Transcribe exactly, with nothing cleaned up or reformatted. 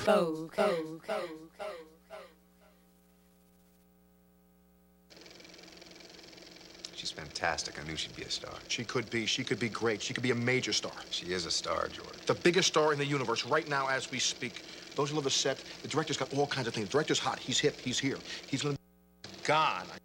Go, go, go, go. She's fantastic. I knew she'd be a star. She could be. She could be great. She could be a major star. She is a star, George. The biggest star in the universe right now as we speak. Those who love the set, the director's got all kinds of things. The director's hot. He's hip. He's here. He's gonna be gone.